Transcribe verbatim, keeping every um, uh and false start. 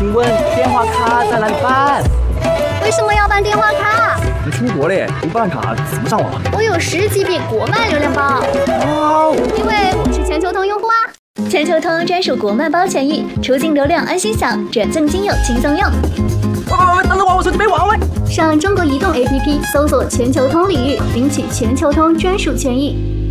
请问电话卡在哪里办？ 为什么要办电话卡？ 你出国嘞，不办卡怎么上网？ 我有十 G B 国漫流量包。 哇， 因为我是全球通用户啊。全球通专属国漫包权益，出境流量安心享，转赠亲友轻松用。 喂喂喂，等等我，我手机没网喂。 上中国移动 A P P 搜索全球通领域，领取全球通专属权益。